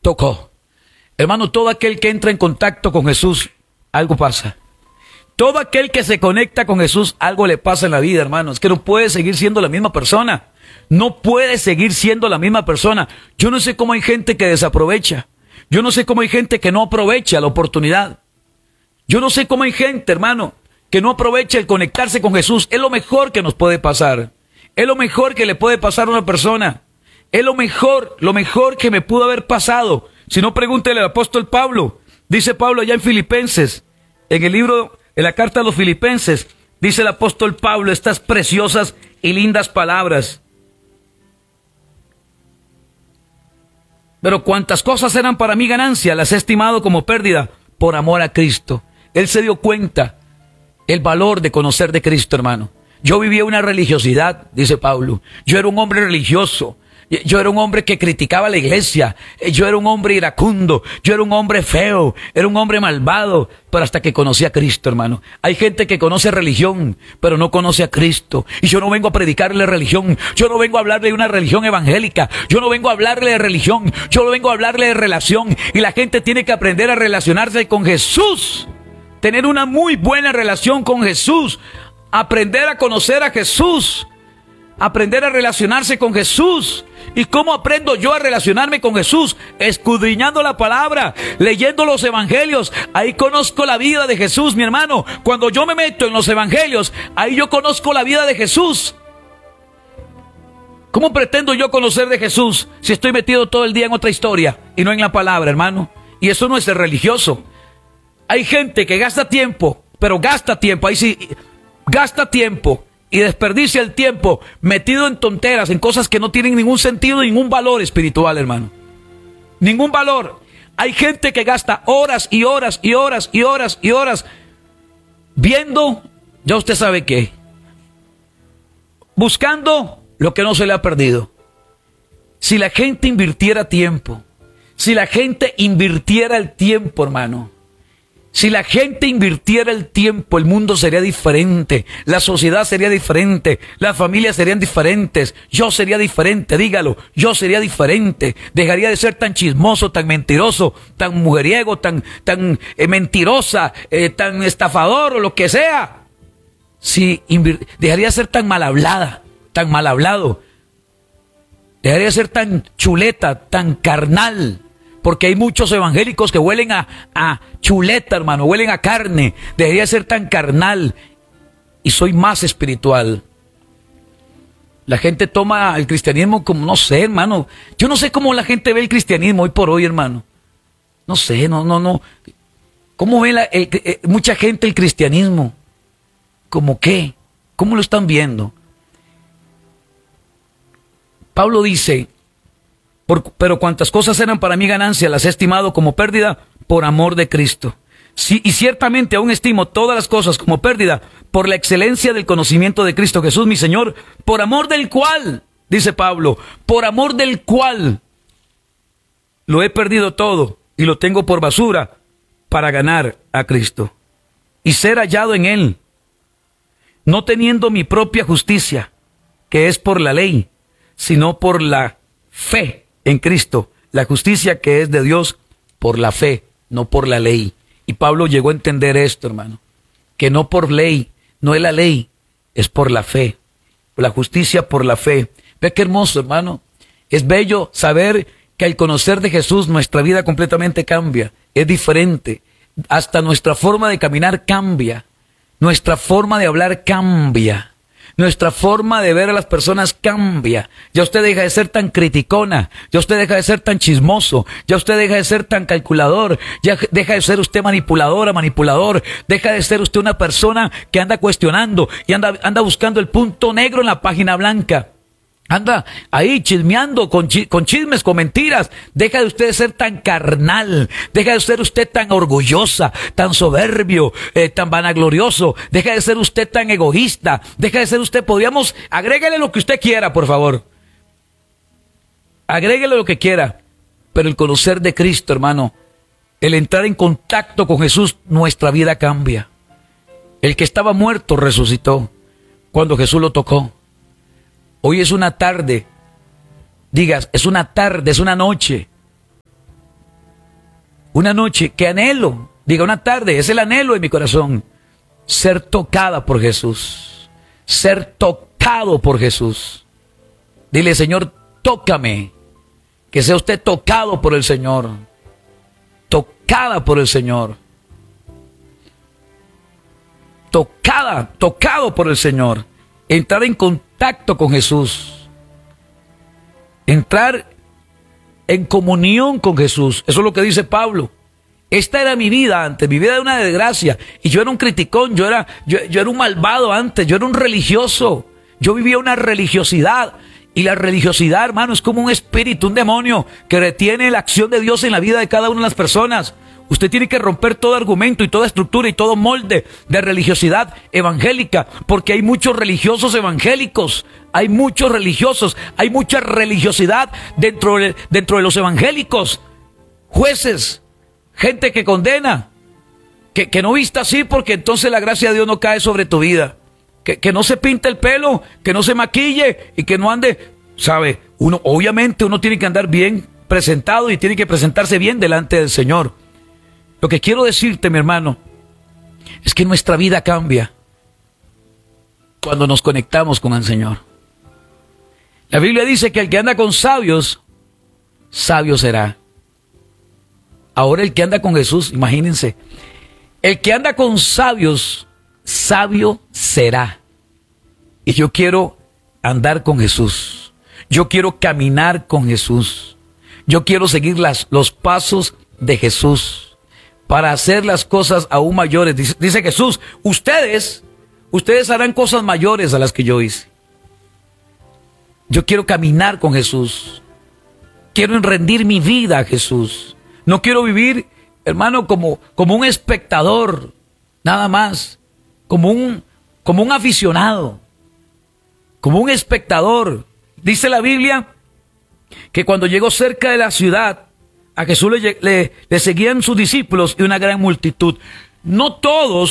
tocó. Hermano, todo aquel que entra en contacto con Jesús, algo pasa. Todo aquel que se conecta con Jesús, algo le pasa en la vida, hermano. Es que no puede seguir siendo la misma persona. No puede seguir siendo la misma persona. Yo no sé cómo hay gente que desaprovecha. Yo no sé cómo hay gente que no aprovecha la oportunidad. Yo no sé cómo hay gente, hermano, que no aprovecha el conectarse con Jesús. Es lo mejor que nos puede pasar. Es lo mejor que le puede pasar a una persona. Es lo mejor que me pudo haber pasado. Si no, pregúntele al apóstol Pablo. Dice Pablo allá en Filipenses, en el libro, en la carta a los Filipenses, dice el apóstol Pablo estas preciosas y lindas palabras. Pero cuantas cosas eran para mí ganancia, las he estimado como pérdida por amor a Cristo. Él se dio cuenta el valor de conocer de Cristo, hermano. Yo vivía una religiosidad, dice Pablo. Yo era un hombre religioso. Yo era un hombre que criticaba a la iglesia. Yo era un hombre iracundo. Yo era un hombre feo. Era un hombre malvado. Pero hasta que conocí a Cristo, hermano. Hay gente que conoce religión, pero no conoce a Cristo. Y yo no vengo a predicarle religión. Yo no vengo a hablarle de una religión evangélica. Yo no vengo a hablarle de religión. Yo no vengo a hablarle de relación. Y la gente tiene que aprender a relacionarse con Jesús. Tener una muy buena relación con Jesús. Aprender a conocer a Jesús. Aprender a relacionarse con Jesús. ¿Y cómo aprendo yo a relacionarme con Jesús? Escudriñando la palabra, leyendo los evangelios. Ahí conozco la vida de Jesús, mi hermano. Cuando yo me meto en los evangelios, ahí yo conozco la vida de Jesús. ¿Cómo pretendo yo conocer de Jesús si estoy metido todo el día en otra historia y no en la palabra, hermano? Y eso no es ser religioso. Hay gente que gasta tiempo, pero gasta tiempo, ahí sí, gasta tiempo y desperdicia el tiempo metido en tonteras, en cosas que no tienen ningún sentido, ningún valor espiritual, hermano. Ningún valor. Hay gente que gasta horas y horas y horas y horas y horas viendo, ya usted sabe qué, buscando lo que no se le ha perdido. Si la gente invirtiera tiempo, si la gente invirtiera el tiempo, hermano, si la gente invirtiera el tiempo, el mundo sería diferente, la sociedad sería diferente, las familias serían diferentes, yo sería diferente, dígalo, yo sería diferente, dejaría de ser tan chismoso, tan mentiroso, tan mujeriego, tan mentirosa, tan estafador o lo que sea. Dejaría de ser tan mal hablada, tan mal hablado, dejaría de ser tan chuleta, tan carnal. Porque hay muchos evangélicos que huelen a chuleta, hermano, huelen a carne. Debería ser tan carnal y soy más espiritual. La gente toma el cristianismo como, no sé, hermano. Yo no sé cómo la gente ve el cristianismo hoy por hoy, hermano. No sé, no. ¿Cómo ve mucha gente el cristianismo? ¿Cómo qué? ¿Cómo lo están viendo? Pablo dice, pero cuantas cosas eran para mí ganancia, las he estimado como pérdida por amor de Cristo. Sí, y ciertamente aún estimo todas las cosas como pérdida por la excelencia del conocimiento de Cristo Jesús, mi Señor, por amor del cual, dice Pablo, por amor del cual lo he perdido todo y lo tengo por basura para ganar a Cristo y ser hallado en Él, no teniendo mi propia justicia, que es por la ley, sino por la fe en Cristo, la justicia que es de Dios por la fe, no por la ley. Y Pablo llegó a entender esto, hermano, que no por ley, no es la ley, es por la fe, la justicia por la fe. Ve qué hermoso, hermano. Es bello saber que al conocer de Jesús nuestra vida completamente cambia, es diferente, hasta nuestra forma de caminar cambia, nuestra forma de hablar cambia. Nuestra forma de ver a las personas cambia. Ya usted deja de ser tan criticona, ya usted deja de ser tan chismoso, ya usted deja de ser tan calculador, ya deja de ser usted manipulador, deja de ser usted una persona que anda cuestionando y anda buscando el punto negro en la página blanca. Anda ahí chismeando con chismes, con mentiras. Deja de usted ser tan carnal. Deja de ser usted tan orgullosa, tan soberbio, tan vanaglorioso. Deja de ser usted tan egoísta. Deja de ser usted, agréguele lo que usted quiera, por favor. Agréguele lo que quiera. Pero el conocer de Cristo, hermano, el entrar en contacto con Jesús, nuestra vida cambia. El que estaba muerto resucitó cuando Jesús lo tocó. Hoy es una tarde, digas, es una tarde, es una noche una noche que anhelo, diga una tarde, es el anhelo de mi corazón, ser tocada por Jesús, ser tocado por Jesús. Dile, Señor, tócame, que sea usted tocado por el Señor, tocada por el Señor, tocado por el Señor, entrar en contacto con Jesús, entrar en comunión con Jesús. Eso es lo que dice Pablo. Esta era mi vida antes, mi vida era una desgracia, y yo era un criticón, yo era un malvado antes, yo era un religioso, yo vivía una religiosidad, y la religiosidad, hermano, es como un espíritu, un demonio, que retiene la acción de Dios en la vida de cada una de las personas. Usted tiene que romper todo argumento y toda estructura y todo molde de religiosidad evangélica, porque hay muchos religiosos evangélicos, hay muchos religiosos, hay mucha religiosidad dentro de los evangélicos, jueces, gente que condena, que no vista así, porque entonces la gracia de Dios no cae sobre tu vida, que no se pinte el pelo, que no se maquille y que no ande, ¿sabe? Obviamente uno tiene que andar bien presentado y tiene que presentarse bien delante del Señor. Lo que quiero decirte, mi hermano, es que nuestra vida cambia cuando nos conectamos con el Señor. La Biblia dice que el que anda con sabios, sabio será. Ahora el que anda con Jesús, imagínense, el que anda con sabios, sabio será. Y yo quiero andar con Jesús. Yo quiero caminar con Jesús. Yo quiero seguir los pasos de Jesús para hacer las cosas aún mayores. Dice Jesús, ustedes harán cosas mayores a las que yo hice. Yo quiero caminar con Jesús. Quiero rendir mi vida a Jesús. No quiero vivir, hermano, como un espectador, nada más, como un aficionado, como un espectador. Dice la Biblia que cuando llegó cerca de la ciudad, a Jesús le seguían sus discípulos y una gran multitud. No todo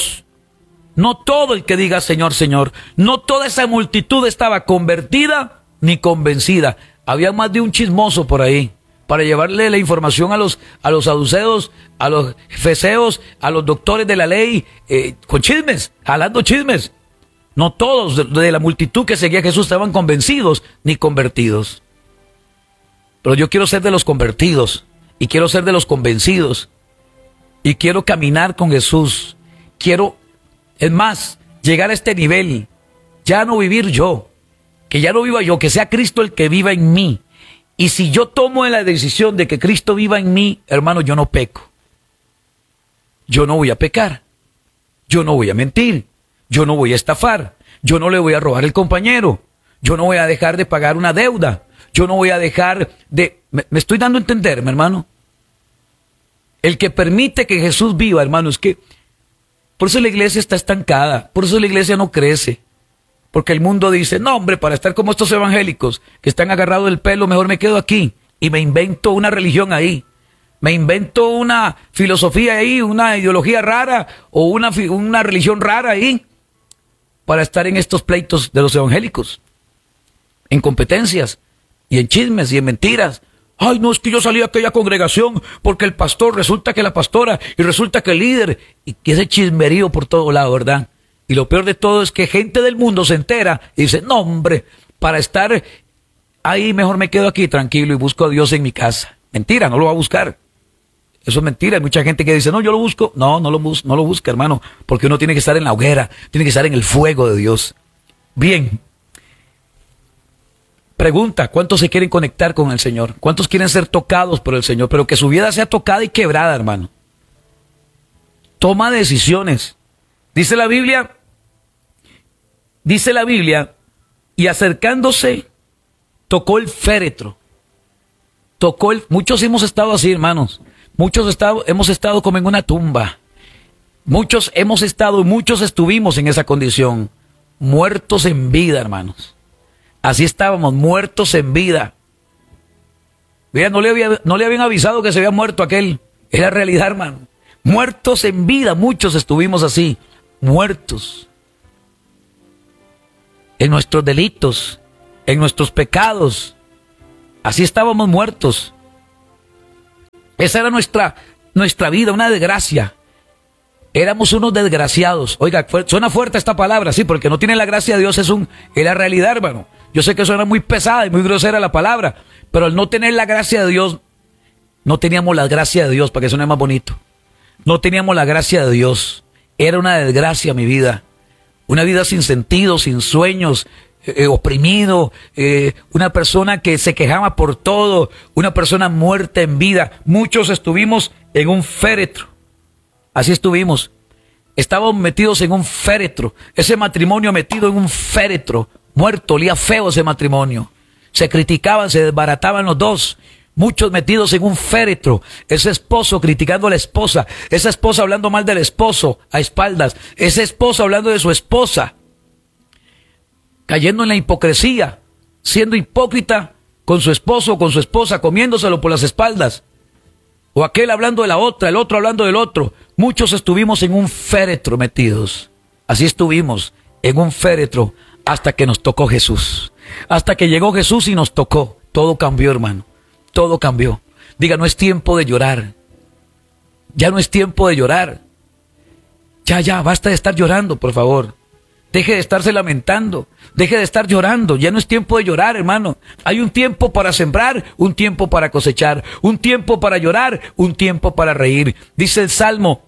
el que diga Señor, Señor, no toda esa multitud estaba convertida ni convencida. Había más de un chismoso por ahí, para llevarle la información a los saduceos, a los fariseos, a los doctores de la ley, con chismes, jalando chismes. No todos de la multitud que seguía a Jesús estaban convencidos ni convertidos. Pero yo quiero ser de los convertidos, y quiero ser de los convencidos, y quiero caminar con Jesús. Quiero, es más, llegar a este nivel, ya no vivir yo, que ya no viva yo, que sea Cristo el que viva en mí. Y si yo tomo la decisión de que Cristo viva en mí, hermano, yo no peco. Yo no voy a pecar. Yo no voy a mentir. Yo no voy a estafar. Yo no le voy a robar el compañero. Yo no voy a dejar de pagar una deuda. Yo no voy a dejar de... ¿Me estoy dando a entender, mi hermano? El que permite que Jesús viva, hermano, es que... Por eso la iglesia está estancada. Por eso la iglesia no crece. Porque el mundo dice, no, hombre, para estar como estos evangélicos que están agarrados del pelo, mejor me quedo aquí y me invento una religión ahí. Me invento una filosofía ahí, una ideología rara o una religión rara ahí para estar en estos pleitos de los evangélicos, en competencias y en chismes y en mentiras. Ay, no, es que yo salí de aquella congregación porque el pastor, resulta que la pastora y resulta que el líder, y que ese chismerío por todo lado, ¿verdad? Y lo peor de todo es que gente del mundo se entera y dice, no, hombre, para estar ahí mejor me quedo aquí tranquilo y busco a Dios en mi casa. Mentira, no lo va a buscar. Eso es mentira. Hay mucha gente que dice, no, yo lo busco. No lo busca, hermano, porque uno tiene que estar en la hoguera, tiene que estar en el fuego de Dios. Bien. Pregunta, ¿cuántos se quieren conectar con el Señor? ¿Cuántos quieren ser tocados por el Señor? Pero que su vida sea tocada y quebrada, hermano. Toma decisiones. Dice la Biblia, y acercándose, tocó el féretro. Muchos hemos estado así, hermanos. Muchos hemos estado como en una tumba. Muchos estuvimos en esa condición. Muertos en vida, hermanos. Así estábamos, muertos en vida. Mira, no le habían avisado que se había muerto aquel. Era realidad, hermano. Muertos en vida, muchos estuvimos así. Muertos. En nuestros delitos, en nuestros pecados. Así estábamos muertos. Esa era nuestra vida, una desgracia. Éramos unos desgraciados. Oiga, suena fuerte esta palabra, sí, porque no tiene la gracia de Dios, es la realidad, hermano. Yo sé que suena muy pesada y muy grosera la palabra, pero al no tener la gracia de Dios, no teníamos la gracia de Dios, para que suene más bonito. No teníamos la gracia de Dios. Era una desgracia mi vida. Una vida sin sentido, sin sueños, oprimido, una persona que se quejaba por todo, una persona muerta en vida. Muchos estuvimos en un féretro. Así estuvimos. Estábamos metidos en un féretro. Ese matrimonio metido en un féretro. Muerto, olía feo ese matrimonio. Se criticaban, se desbarataban los dos. Muchos metidos en un féretro. Ese esposo criticando a la esposa. Esa esposa hablando mal del esposo a espaldas. Ese esposo hablando de su esposa. Cayendo en la hipocresía. Siendo hipócrita con su esposo o con su esposa. Comiéndoselo por las espaldas. O aquel hablando de la otra, el otro hablando del otro. Muchos estuvimos en un féretro metidos. Así estuvimos, en un féretro, hasta que nos tocó Jesús. Hasta que llegó Jesús y nos tocó. Todo cambió, hermano. Todo cambió. Diga, no es tiempo de llorar. Ya no es tiempo de llorar. Ya, basta de estar llorando, por favor. Deje de estarse lamentando. Deje de estar llorando. Ya no es tiempo de llorar, hermano. Hay un tiempo para sembrar, un tiempo para cosechar, un tiempo para llorar, un tiempo para reír. Dice el Salmo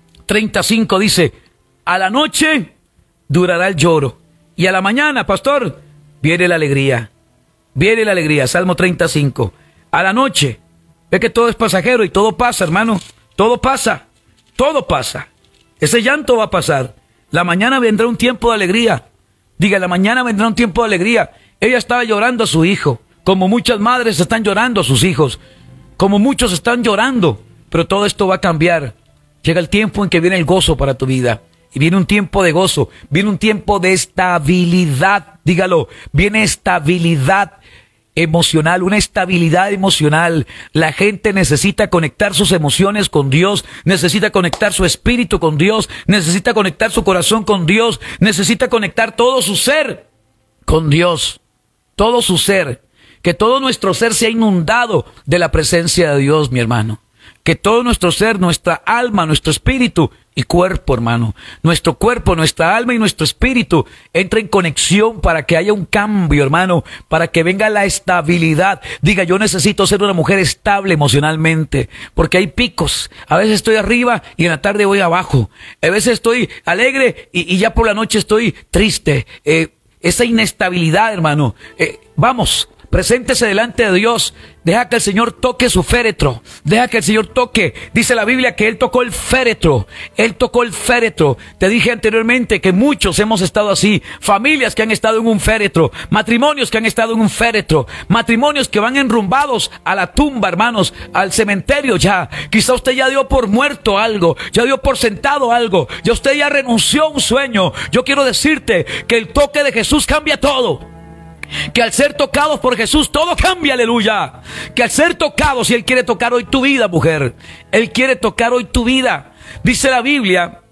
35, dice, a la noche durará el lloro y a la mañana, pastor, viene la alegría. Viene la alegría. Salmo 35. A la noche. Ve que todo es pasajero y todo pasa, hermano. Todo pasa. Todo pasa. Ese llanto va a pasar. La mañana vendrá un tiempo de alegría. Diga, la mañana vendrá un tiempo de alegría. Ella estaba llorando a su hijo, como muchas madres están llorando a sus hijos, como muchos están llorando, pero todo esto va a cambiar. Llega el tiempo en que viene el gozo para tu vida. Y viene un tiempo de gozo, viene un tiempo de estabilidad. Dígalo, viene estabilidad emocional, una estabilidad emocional. La gente necesita conectar sus emociones con Dios, necesita conectar su espíritu con Dios, necesita conectar su corazón con Dios, necesita conectar todo su ser con Dios, todo su ser, que todo nuestro ser sea inundado de la presencia de Dios, mi hermano. Que todo nuestro ser, nuestra alma, nuestro espíritu y cuerpo, hermano, nuestro cuerpo, nuestra alma y nuestro espíritu entre en conexión para que haya un cambio, hermano, para que venga la estabilidad. Diga, yo necesito ser una mujer estable emocionalmente, porque hay picos. A veces estoy arriba y en la tarde voy abajo. A veces estoy alegre y ya por la noche estoy triste. Esa inestabilidad, hermano. Vamos. Preséntese delante de Dios. Deja que el Señor toque su féretro. Deja que el Señor toque. Dice la Biblia que Él tocó el féretro. Él tocó el féretro. Te dije anteriormente que muchos hemos estado así. Familias que han estado en un féretro. Matrimonios que han estado en un féretro. Matrimonios que van enrumbados a la tumba, hermanos. Al cementerio ya. Quizá usted ya dio por muerto algo. Ya dio por sentado algo. Ya usted ya renunció a un sueño. Yo quiero decirte que el toque de Jesús cambia todo. Que al ser tocados por Jesús todo cambia, aleluya. Que al ser tocados, y Él quiere tocar hoy tu vida, mujer. Él quiere tocar hoy tu vida. Dice la Biblia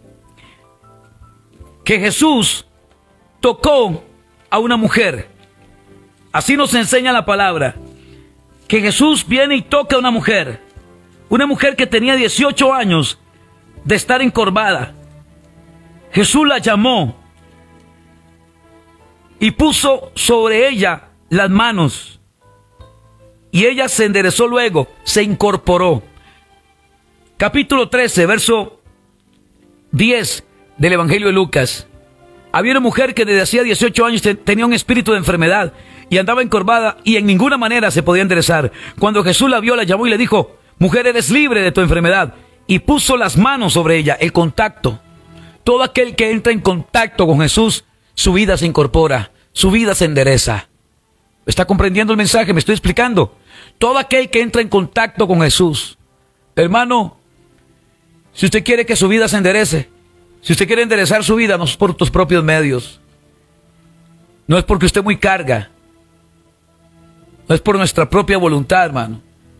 que Jesús tocó a una mujer. Así nos enseña la palabra. Que Jesús viene y toca a una mujer. Una mujer que tenía 18 años de estar encorvada. Jesús la llamó y puso sobre ella las manos. Y ella se enderezó luego, se incorporó. Capítulo 13, verso 10 del Evangelio de Lucas. Había una mujer que desde hacía 18 años tenía un espíritu de enfermedad y andaba encorvada y en ninguna manera se podía enderezar. Cuando Jesús la vio, la llamó y le dijo: mujer, eres libre de tu enfermedad. Y puso las manos sobre ella, el contacto. Todo aquel que entra en contacto con Jesús, su vida se incorpora, su vida se endereza. ¿Está comprendiendo el mensaje? ¿Me estoy explicando? Todo aquel que entra en contacto con Jesús, hermano, si usted quiere que su vida se enderece, si usted quiere enderezar su vida, no es por tus propios medios, no es porque usted muy carga, no es por nuestra propia voluntad, hermano.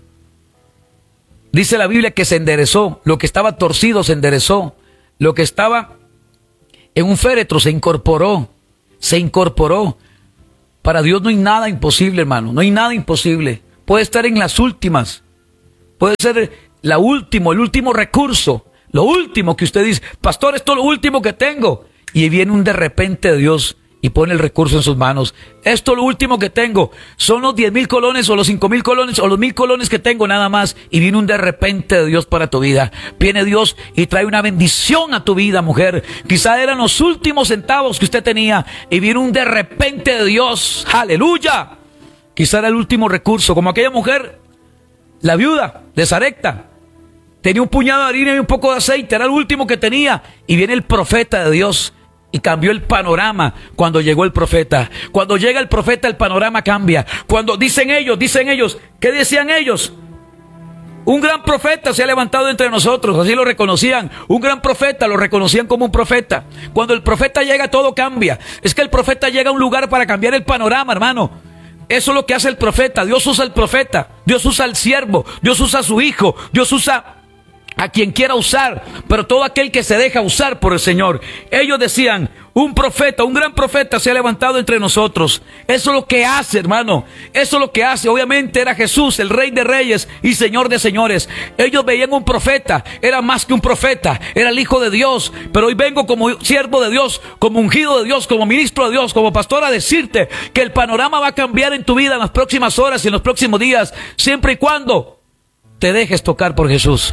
Dice la Biblia que se enderezó, lo que estaba torcido se enderezó, lo que estaba en un féretro se incorporó. Se incorporó. Para Dios no hay nada imposible, hermano. No hay nada imposible. Puede estar en las últimas. puede ser el último recurso, lo último que usted dice, pastor, esto es lo último que tengo. Y viene un de repente de Dios y pone el recurso en sus manos. Esto es lo último que tengo. Son los 10,000 colones o los 5,000 colones o los 1,000 colones que tengo nada más. Y viene un de repente de Dios para tu vida. Viene Dios y trae una bendición a tu vida, mujer. Quizá eran los últimos centavos que usted tenía y viene un de repente de Dios. ¡Aleluya! Quizá era el último recurso, como aquella mujer, la viuda de Sarepta. Tenía un puñado de harina y un poco de aceite, era el último que tenía. Y viene el profeta de Dios y cambió el panorama cuando llegó el profeta. Cuando llega el profeta, el panorama cambia. Cuando dicen ellos, ¿qué decían ellos? Un gran profeta se ha levantado entre nosotros, así lo reconocían. Un gran profeta, lo reconocían como un profeta. Cuando el profeta llega, todo cambia. Es que el profeta llega a un lugar para cambiar el panorama, hermano. Eso es lo que hace el profeta. Dios usa al profeta, Dios usa al siervo, Dios usa a su hijo, Dios usa a quien quiera usar, pero todo aquel que se deja usar por el Señor. Ellos decían, un profeta, un gran profeta se ha levantado entre nosotros. Eso es lo que hace, hermano. Eso es lo que hace. Obviamente era Jesús, el Rey de Reyes y Señor de Señores. Ellos veían un profeta, era más que un profeta, era el Hijo de Dios. Pero hoy vengo como siervo de Dios, como ungido de Dios, como ministro de Dios, como pastor, a decirte que el panorama va a cambiar en tu vida en las próximas horas y en los próximos días, siempre y cuando te dejes tocar por Jesús.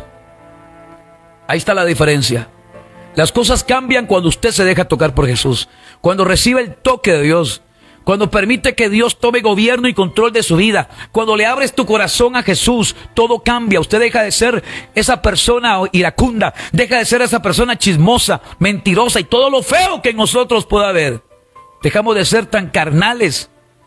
Ahí está la diferencia. Las cosas cambian cuando usted se deja tocar por Jesús, cuando recibe el toque de Dios, cuando permite que Dios tome gobierno y control de su vida, cuando le abres tu corazón a Jesús, todo cambia. Usted deja de ser esa persona iracunda, deja de ser esa persona chismosa, mentirosa y todo lo feo que en nosotros pueda haber. Dejamos de ser tan carnales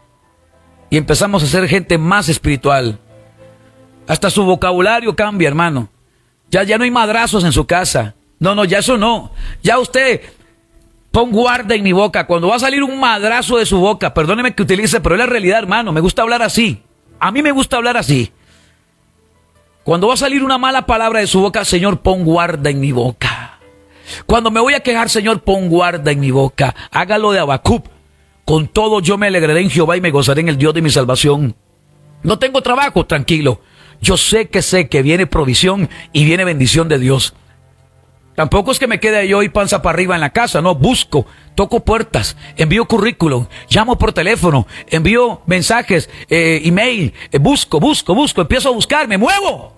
y empezamos a ser gente más espiritual. Hasta su vocabulario cambia, hermano. Ya no hay madrazos en su casa. No, ya eso no. Ya usted pon guarda en mi boca. Cuando va a salir un madrazo de su boca, perdóneme que utilice, pero es la realidad, hermano. Me gusta hablar así. A mí me gusta hablar así. Cuando va a salir una mala palabra de su boca, Señor, pon guarda en mi boca. Cuando me voy a quejar, Señor, pon guarda en mi boca. Hágalo de Habacuc. Con todo yo me alegraré en Jehová y me gozaré en el Dios de mi salvación. No tengo trabajo, tranquilo. Yo sé que viene provisión y viene bendición de Dios. Tampoco es que me quede yo y panza para arriba en la casa. No, busco, toco puertas, envío currículum, llamo por teléfono, envío mensajes, email, busco, empiezo a buscar, me muevo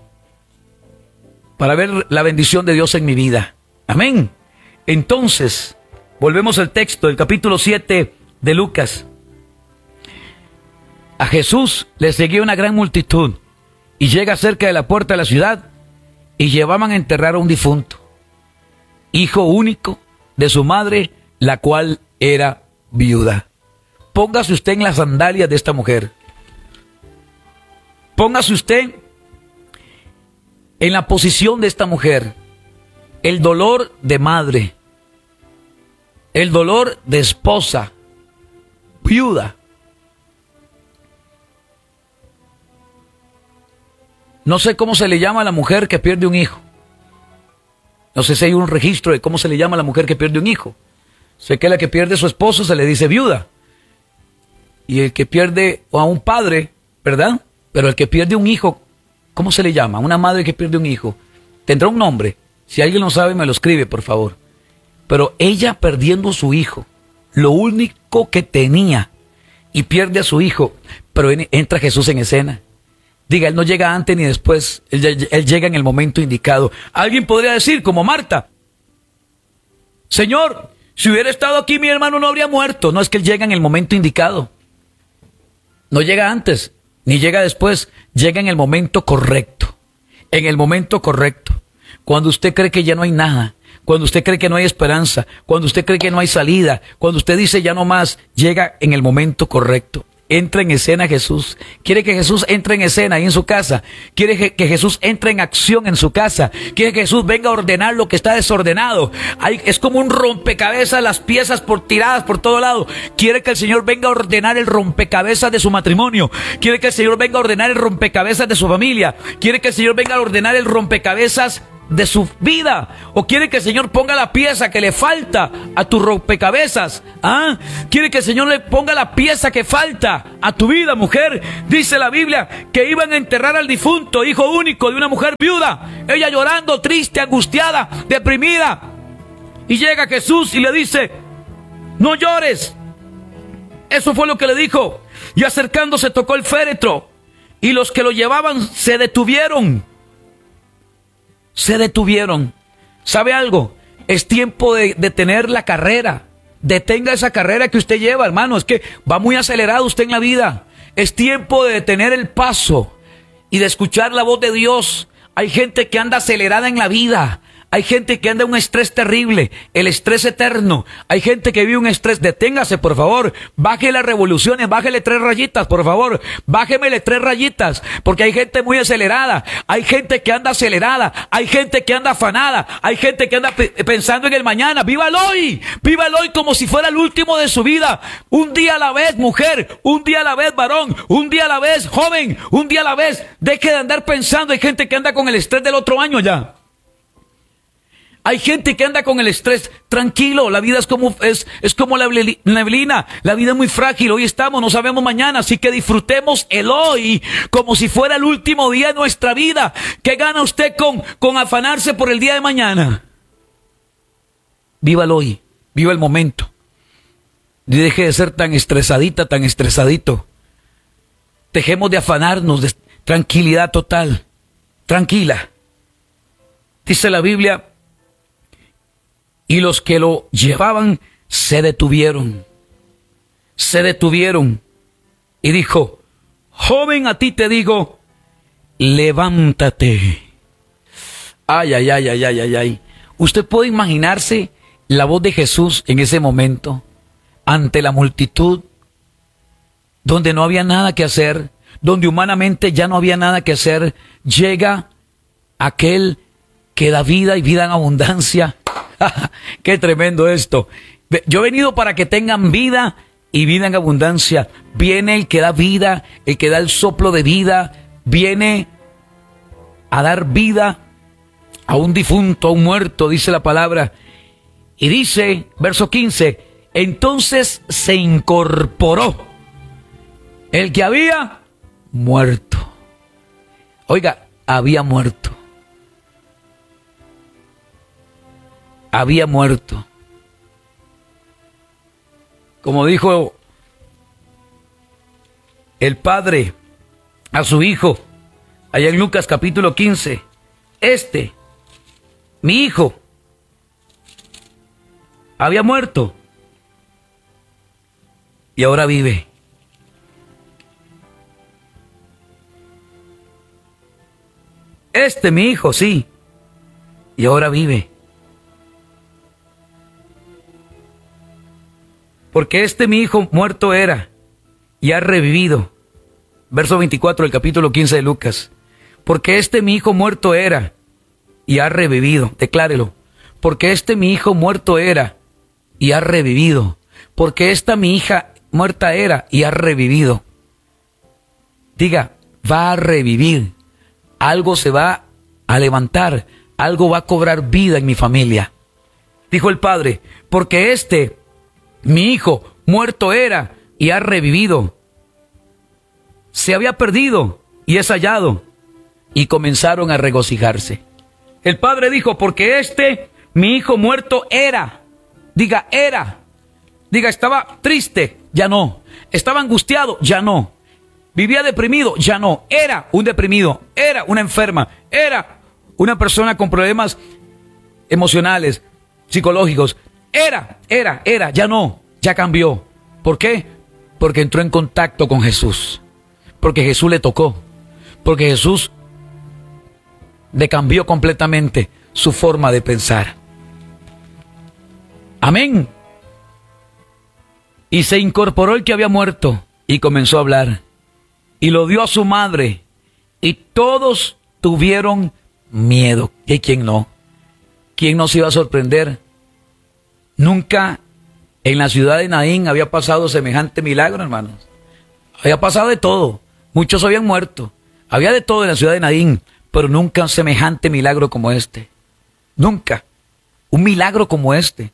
para ver la bendición de Dios en mi vida. Amén. Entonces, volvemos al texto del capítulo 7 de Lucas. A Jesús le seguía una gran multitud. Y llega cerca de la puerta de la ciudad y llevaban a enterrar a un difunto, hijo único de su madre, la cual era viuda. Póngase usted en las sandalias de esta mujer. Póngase usted en la posición de esta mujer. El dolor de madre, el dolor de esposa, viuda. No sé cómo se le llama a la mujer que pierde un hijo. No sé si hay un registro de cómo se le llama a la mujer que pierde un hijo. Sé que a la que pierde a su esposo se le dice viuda. Y el que pierde a un padre, ¿verdad? Pero el que pierde un hijo, ¿cómo se le llama? Una madre que pierde un hijo. Tendrá un nombre. Si alguien lo sabe, me lo escribe, por favor. Pero ella perdiendo su hijo, lo único que tenía, y pierde a su hijo, pero entra Jesús en escena. Diga, Él no llega antes ni después, él llega en el momento indicado. Alguien podría decir, como Marta, Señor, si hubiera estado aquí mi hermano no habría muerto. No, es que Él llega en el momento indicado. No llega antes, ni llega después, llega en el momento correcto. En el momento correcto. Cuando usted cree que ya no hay nada, cuando usted cree que no hay esperanza, cuando usted cree que no hay salida, cuando usted dice ya no más, llega en el momento correcto. Entra en escena Jesús. Quiere que Jesús entre en escena ahí en su casa. Quiere que Jesús entre en acción en su casa. Quiere que Jesús venga a ordenar lo que está desordenado. Es como un rompecabezas, las piezas tiradas por todo lado. Quiere que el Señor venga a ordenar el rompecabezas de su matrimonio. Quiere que el Señor venga a ordenar el rompecabezas de su familia. Quiere que el Señor venga a ordenar el rompecabezas de su vida, o quiere que el Señor ponga la pieza que le falta a tu rompecabezas. Quiere que el Señor le ponga la pieza que falta a tu vida, mujer. Dice la Biblia que iban a enterrar al difunto, hijo único de una mujer viuda, ella llorando, triste, angustiada, deprimida, y llega Jesús y le dice: no llores. Eso fue lo que le dijo, y acercándose tocó el féretro, y los que lo llevaban se detuvieron. ¿Sabe algo? Es tiempo de detener la carrera. Detenga esa carrera que usted lleva, hermano. Es que va muy acelerado usted en la vida. Es tiempo de detener el paso y de escuchar la voz de Dios. Hay gente que anda acelerada en la vida. Hay gente que anda en un estrés terrible, el estrés eterno. Hay gente que vive un estrés. Deténgase, por favor. Baje las revoluciones, bájele 3 rayitas, por favor. Bájemele 3 rayitas, porque hay gente muy acelerada. Hay gente que anda acelerada. Hay gente que anda afanada. Hay gente que anda pensando en el mañana. ¡Vívalo hoy! ¡Vívalo hoy como si fuera el último de su vida! Un día a la vez, mujer. Un día a la vez, varón. Un día a la vez, joven. Un día a la vez. Deje de andar pensando. Hay gente que anda con el estrés del otro año ya. Hay gente que anda con el estrés. Tranquilo, la vida es como la neblina. La vida es muy frágil. Hoy estamos, no sabemos mañana. Así que disfrutemos el hoy como si fuera el último día de nuestra vida. ¿Qué gana usted con afanarse por el día de mañana? Viva el hoy, viva el momento. Y deje de ser tan estresadita, tan estresadito. Dejemos de afanarnos, de tranquilidad total. Tranquila. Dice la Biblia: y los que lo llevaban se detuvieron. Y dijo: joven, a ti te digo, levántate. Ay. Usted puede imaginarse la voz de Jesús en ese momento, ante la multitud, donde no había nada que hacer, donde humanamente ya no había nada que hacer. Llega aquel que da vida y vida en abundancia. Qué tremendo esto. Yo he venido para que tengan vida y vida en abundancia. Viene el que da vida, el que da el soplo de vida. Viene a dar vida a un difunto, a un muerto, dice la palabra. Y dice, verso 15: entonces se incorporó el que había muerto. Oiga, había muerto. Había muerto. Como dijo el padre a su hijo, allá en Lucas capítulo 15, mi hijo, había muerto y ahora vive. Mi hijo, sí, y ahora vive. Porque mi hijo muerto era y ha revivido. Verso 24 del capítulo 15 de Lucas. Porque mi hijo muerto era y ha revivido. Declárelo. Porque mi hijo muerto era y ha revivido. Porque mi hija muerta era y ha revivido. Diga, va a revivir. Algo se va a levantar. Algo va a cobrar vida en mi familia. Dijo el padre, porque mi hijo muerto era y ha revivido. Se había perdido y es hallado. Y comenzaron a regocijarse. El padre dijo, porque mi hijo muerto era. Diga, era. Diga, estaba triste, ya no. Estaba angustiado, ya no. Vivía deprimido, ya no. Era un deprimido, era una enferma, era una persona con problemas emocionales, psicológicos. Era, ya no, ya cambió. ¿Por qué? Porque entró en contacto con Jesús. Porque Jesús le tocó. Porque Jesús le cambió completamente su forma de pensar. Amén. Y se incorporó el que había muerto y comenzó a hablar. Y lo dio a su madre. Y todos tuvieron miedo. ¿Y quién no? ¿Quién no se iba a sorprender? Nunca en la ciudad de Naín había pasado semejante milagro, hermanos. Había pasado de todo. Muchos habían muerto. Había de todo en la ciudad de Naín, pero nunca semejante milagro como este. Nunca. Un milagro como este.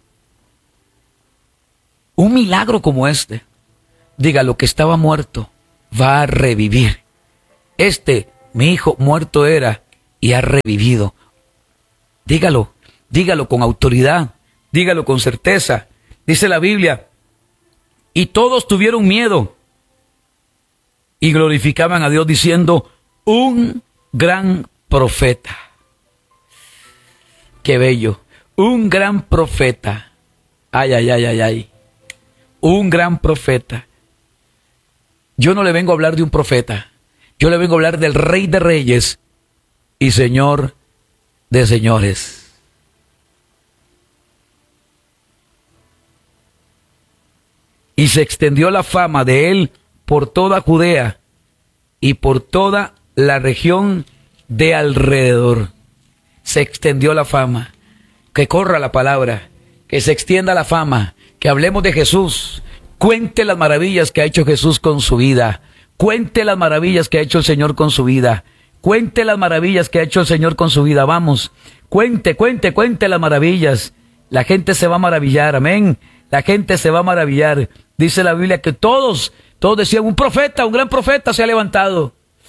Un milagro como este. Diga, lo que estaba muerto va a revivir. Mi hijo muerto era y ha revivido. Dígalo, dígalo con autoridad, dígalo con certeza. Dice la Biblia, y todos tuvieron miedo y glorificaban a Dios diciendo, un gran profeta. Qué bello, un gran profeta. Ay, ay, ay, ay, ay. Un gran profeta. Yo no le vengo a hablar de un profeta. Yo le vengo a hablar del Rey de Reyes y Señor de señores. Y se extendió la fama de él por toda Judea y por toda la región de alrededor. Se extendió la fama. Que corra la palabra, que se extienda la fama, que hablemos de Jesús. Cuente las maravillas que ha hecho Jesús con su vida. Cuente las maravillas que ha hecho el Señor con su vida. Cuente las maravillas que ha hecho el Señor con su vida. Vamos, cuente las maravillas. La gente se va a maravillar, amén. La gente se va a maravillar. Dice la Biblia que todos decían, un profeta, un gran profeta se ha levantado.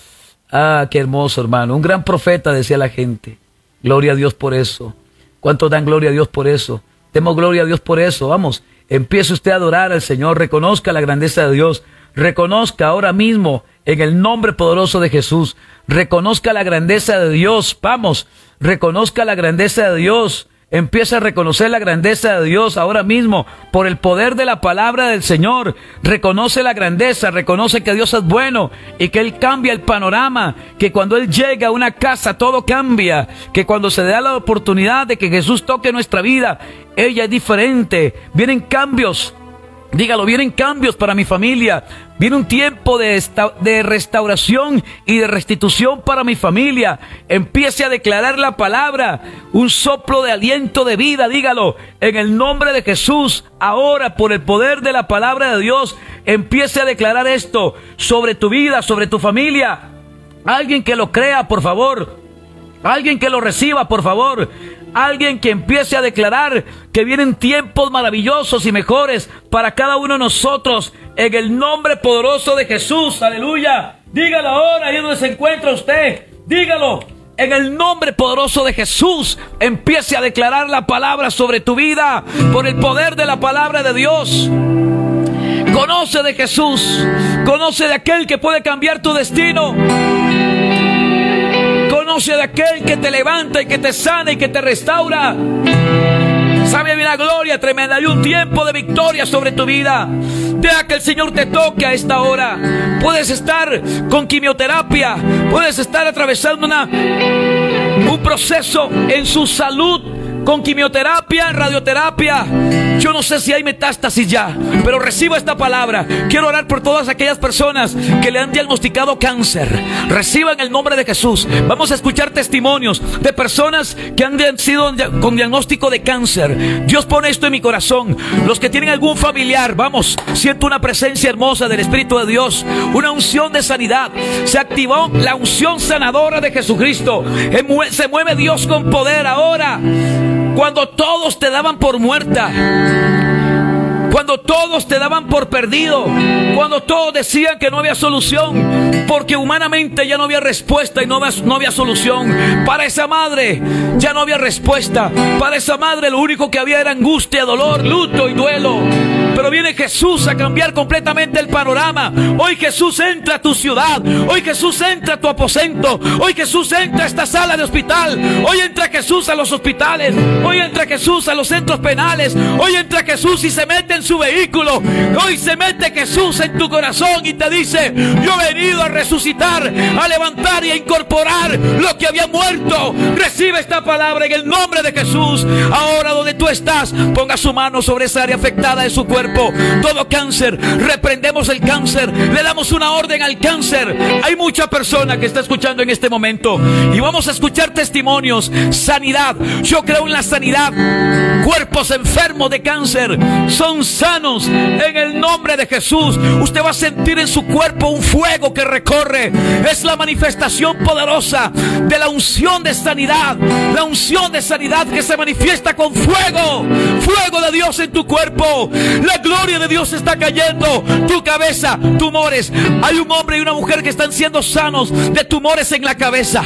Ah, qué hermoso, hermano. Un gran profeta, decía la gente. Gloria a Dios por eso. ¿Cuántos dan gloria a Dios por eso? Demos gloria a Dios por eso. Vamos, empiece usted a adorar al Señor. Reconozca la grandeza de Dios. Reconozca ahora mismo, en el nombre poderoso de Jesús, reconozca la grandeza de Dios. Vamos, reconozca la grandeza de Dios. Empieza a reconocer la grandeza de Dios ahora mismo, por el poder de la palabra del Señor. Reconoce la grandeza, reconoce que Dios es bueno y que Él cambia el panorama, que cuando Él llega a una casa todo cambia, que cuando se da la oportunidad de que Jesús toque nuestra vida, ella es diferente. Vienen cambios. Dígalo, vienen cambios para mi familia. Viene un tiempo de restauración y de restitución para mi familia. Empiece a declarar la palabra, un soplo de aliento de vida, dígalo, en el nombre de Jesús. Ahora, por el poder de la palabra de Dios, empiece a declarar esto sobre tu vida, sobre tu familia. Alguien que lo crea, por favor. Alguien que lo reciba, por favor. Alguien que empiece a declarar que vienen tiempos maravillosos y mejores para cada uno de nosotros, en el nombre poderoso de Jesús. Aleluya. Dígalo ahora, ahí donde se encuentra usted. Dígalo. En el nombre poderoso de Jesús, empiece a declarar la palabra sobre tu vida, por el poder de la palabra de Dios. Conoce de Jesús. Conoce de aquel que puede cambiar tu destino. Conoce de aquel que te levanta y que te sana y que te restaura. Sabe, hay una gloria tremenda, hay un tiempo de victoria sobre tu vida. Deja que el Señor te toque a esta hora. Puedes estar con quimioterapia, puedes estar atravesando un proceso en su salud, con quimioterapia, radioterapia. Yo no sé si hay metástasis ya, pero reciba esta palabra. Quiero orar por todas aquellas personas que le han diagnosticado cáncer. Reciban el nombre de Jesús. Vamos a escuchar testimonios de personas que han sido con diagnóstico de cáncer. Dios pone esto en mi corazón. Los que tienen algún familiar, vamos, siento una presencia hermosa del Espíritu de Dios, una unción de sanidad. Se activó la unción sanadora de Jesucristo. Se mueve Dios con poder ahora. Cuando todos te daban por muerta, cuando todos te daban por perdido, cuando todos decían que no había solución, porque humanamente ya no había respuesta y no había solución. Para esa madre ya no había respuesta. Para esa madre lo único que había era angustia, dolor, luto y duelo. Pero viene Jesús a cambiar completamente el panorama. Hoy Jesús entra a tu ciudad. Hoy Jesús entra a tu aposento. Hoy Jesús entra a esta sala de hospital. Hoy entra Jesús a los hospitales. Hoy entra Jesús a los centros penales. Hoy entra Jesús y se mete en su vehículo. Hoy se mete Jesús en tu corazón y te dice: yo he venido a resucitar, a levantar y a incorporar lo que había muerto. Recibe esta palabra en el nombre de Jesús. Ahora donde tú estás, ponga su mano sobre esa área afectada de su cuerpo. Todo cáncer, reprendemos el cáncer, le damos una orden al cáncer. Hay mucha persona que está escuchando en este momento y vamos a escuchar testimonios. Sanidad, yo creo en la sanidad. Cuerpos enfermos de cáncer son sanos en el nombre de Jesús. Usted va a sentir en su cuerpo un fuego que recorre. Es la manifestación poderosa de la unción de sanidad. La unción de sanidad que se manifiesta con fuego. Fuego de Dios en tu cuerpo. La gloria de Dios está cayendo. Tu cabeza, tumores. Hay un hombre y una mujer que están siendo sanos de tumores en la cabeza.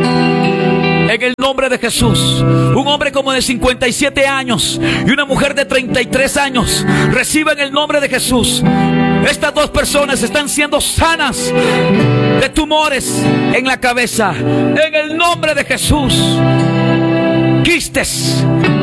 En el nombre de Jesús. Un hombre como de 57 años y una mujer de 33 años reciben el nombre de Jesús. Estas dos personas están siendo sanas de tumores en la cabeza. En el nombre de Jesús. Quistes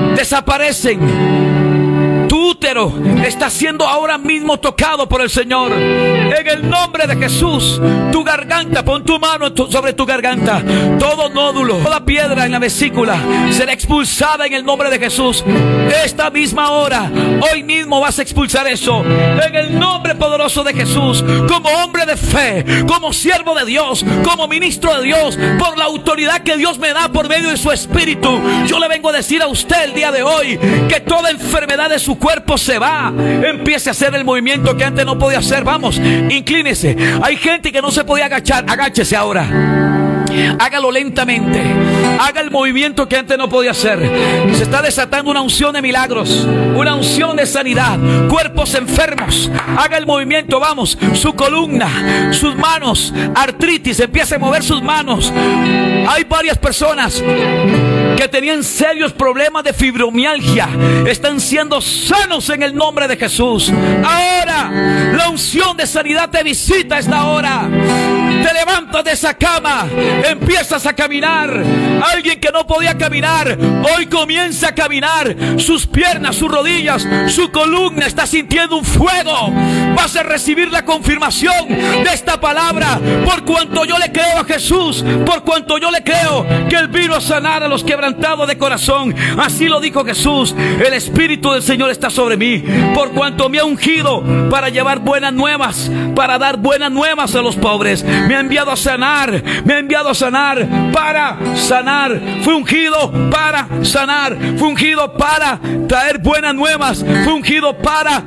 desaparecen. Tu útero está siendo ahora mismo tocado por el Señor. En el nombre de Jesús. Tu garganta, pon tu mano sobre tu garganta. Todo nódulo, toda piedra en la vesícula será expulsada en el nombre de Jesús. Esta misma hora, hoy mismo vas a expulsar eso. En el nombre poderoso de Jesús. Como hombre de fe, como siervo de Dios, como ministro de Dios, por la autoridad que Dios me da por medio de su Espíritu, yo le vengo a decir a usted el día de hoy que toda enfermedad de su cuerpo se va. Empiece a hacer el movimiento que antes no podía hacer. Vamos, inclínese. Hay gente que no se podía agachar. Agáchese ahora. Hágalo lentamente. Haga el movimiento que antes no podía hacer. Se está desatando una unción de milagros, una unción de sanidad. Cuerpos enfermos, haga el movimiento. Vamos, su columna, sus manos, artritis, empiece a mover sus manos. Hay varias personas que tenían serios problemas de fibromialgia. Están siendo sanos en el nombre de Jesús. Ahora la unción de sanidad te visita esta hora. Te levantas de esa cama, empiezas a caminar. Alguien que no podía caminar, hoy comienza a caminar. Sus piernas, sus rodillas, su columna está sintiendo un fuego. Vas a recibir la confirmación de esta palabra. Por cuanto yo le creo a Jesús, por cuanto yo le creo que Él vino a sanar a los quebrantados de corazón. Así lo dijo Jesús. El Espíritu del Señor está sobre mí, por cuanto me ha ungido para llevar buenas nuevas, para dar buenas nuevas a los pobres. Me ha enviado a sanar, me ha enviado a sanar, para sanar. Fue ungido para sanar, fue ungido para traer buenas nuevas, fue ungido para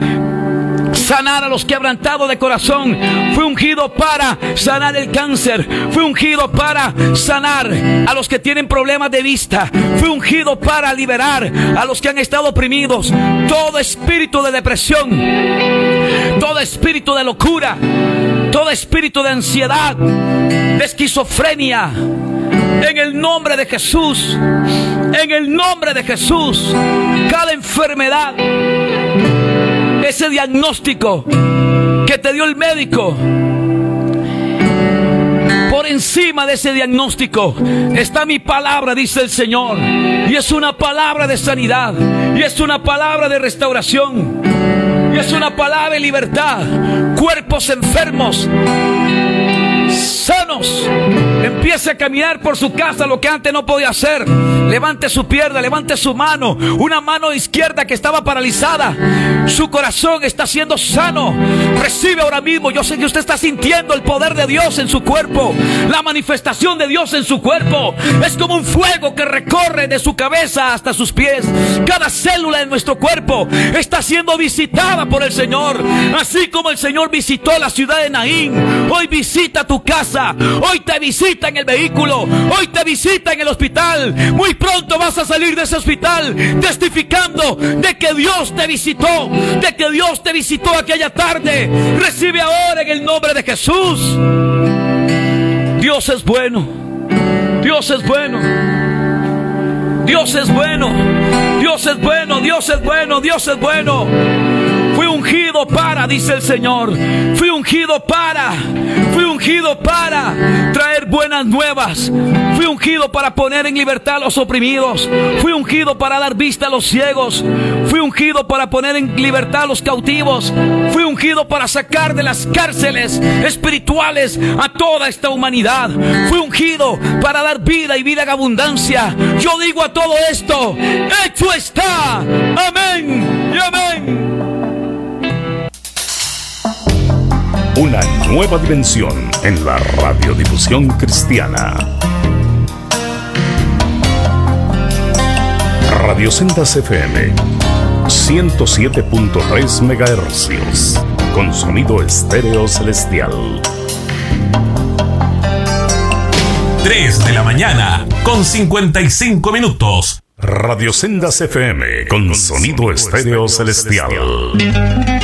sanar a los quebrantados de corazón, fue ungido para sanar el cáncer, fue ungido para sanar a los que tienen problemas de vista, fue ungido para liberar a los que han estado oprimidos. Todo espíritu de depresión, todo espíritu de locura, todo espíritu de ansiedad, de esquizofrenia, en el nombre de Jesús, en el nombre de Jesús, cada enfermedad, ese diagnóstico que te dio el médico, por encima de ese diagnóstico está mi palabra, dice el Señor, y es una palabra de sanidad, y es una palabra de restauración, y es una palabra de libertad. Cuerpos enfermos, sanos, empiece a caminar por su casa lo que antes no podía hacer. Levante su pierna, levante su mano, una mano izquierda que estaba paralizada. Su corazón está siendo sano. Recibe ahora mismo. Yo sé que usted está sintiendo el poder de Dios en su cuerpo, la manifestación de Dios en su cuerpo. Es como un fuego que recorre de su cabeza hasta sus pies. Cada célula de nuestro cuerpo está siendo visitada por el Señor. Así como el Señor visitó la ciudad de Naín, hoy visita tu casa, hoy te visita en el vehículo, hoy te visita en el hospital. Muy pronto vas a salir de ese hospital testificando de que Dios te visitó, de que Dios te visitó aquella tarde. Recibe ahora en el nombre de Jesús. Dios es bueno, Dios es bueno, Dios es bueno, Dios es bueno, Dios es bueno, Dios es bueno. Fui ungido para, dice el Señor, fui ungido para traer buenas nuevas, fui ungido para poner en libertad a los oprimidos, fui ungido para dar vista a los ciegos, fui ungido para poner en libertad a los cautivos, fui ungido para sacar de las cárceles espirituales a toda esta humanidad, fui ungido para dar vida y vida en abundancia. Yo digo a todo esto, hecho está, amén y amén. Una nueva dimensión en la radiodifusión cristiana. Radio Sendas FM 107.3 MHz, con sonido estéreo celestial. 3 de la mañana, con 55 minutos. Radio Sendas FM, con sonido estéreo celestial.